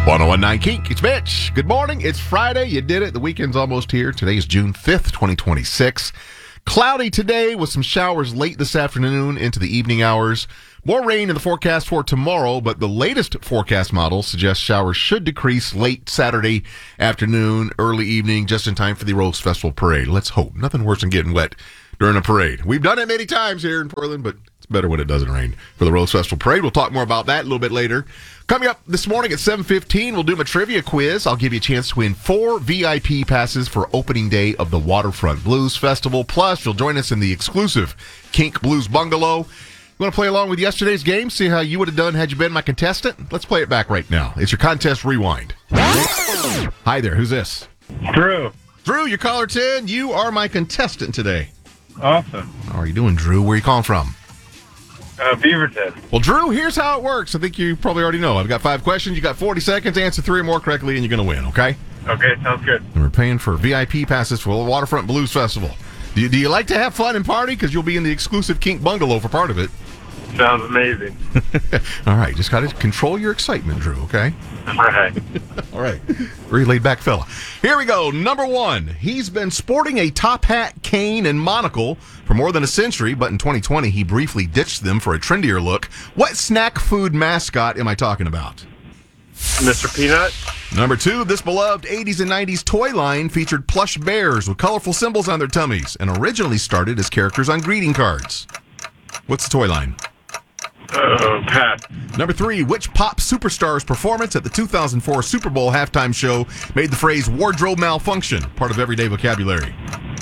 1019 Kink, it's Mitch. Good morning. It's Friday. You did it. The weekend's almost here. Today is June 5th, 2026. Cloudy today with some showers late this afternoon into the evening hours. More rain in the forecast for tomorrow, but the latest forecast model suggests showers should decrease late Saturday afternoon, early evening, just in time for the Rose Festival Parade. Let's hope. Nothing worse than getting wet during a parade. We've done it many times here in Portland, but it's better when it doesn't rain for the Rose Festival Parade. We'll talk more about that a little bit later. Coming up this morning at 7:15, we'll do my trivia quiz. I'll give you a chance to win 4 VIP passes for opening day of the Waterfront Blues Festival. Plus, you'll join us in the exclusive Kink Blues Bungalow. You want to play along with yesterday's game? See how you would have done had you been my contestant? Let's play it back right now. It's your contest rewind. Hi there. Who's this? Drew. Drew, you're caller 10. You are my contestant today. Awesome. How are you doing, Drew? Where are you calling from? Beaverton. Well, Drew, here's how it works. I think you probably already know. I've got 5 questions. You got 40 seconds. Answer 3 or more correctly, and you're going to win, okay? Okay, sounds good. And we're paying for VIP passes for the Waterfront Blues Festival. Do you like to have fun and party? Because you'll be in the exclusive Kink Bungalow for part of it. Sounds amazing. All right, just got to control your excitement, Drew, okay? All right. All right. Very laid-back fella. Here we go. Number 1. He's been sporting a top hat, cane, and monocle for more than a century, but in 2020, he briefly ditched them for a trendier look. What snack food mascot am I talking about? Mr. Peanut. Number 2, this beloved 80s and 90s toy line featured plush bears with colorful symbols on their tummies and originally started as characters on greeting cards. What's the toy line? Pat. Number 3, which pop superstar's performance at the 2004 Super Bowl halftime show made the phrase wardrobe malfunction part of everyday vocabulary?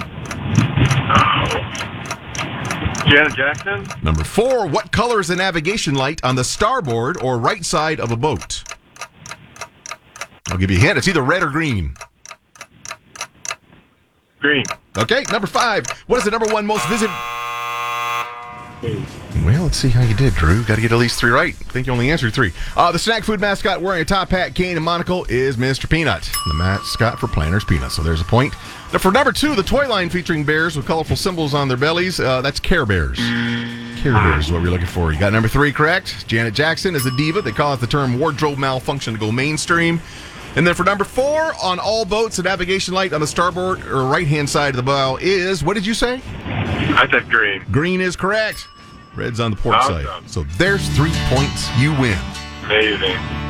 Janet Jackson. Number 4, what color is the navigation light on the starboard or right side of a boat? I'll give you a hint. It's either red or green. Green. Okay, number 5, what is the number 1 most visited... Well, let's see how you did, Drew. Got to get at least 3 right. I think you only answered 3. The snack food mascot wearing a top hat, cane, and monocle is Mr. Peanut, the mascot for Planters Peanuts. So there's a point. Now, for number 2, the toy line featuring bears with colorful symbols on their bellies, that's Care Bears. Care Bears is what we're looking for. You got number 3 correct. Janet Jackson is a diva. They call it the term wardrobe malfunction to go mainstream. And then for number 4, on all boats, the navigation light on the starboard or right-hand side of the bow is, what did you say? I said green. Green is correct. Red's on the port Awesome. side. So there's 3 points. You win. Amazing.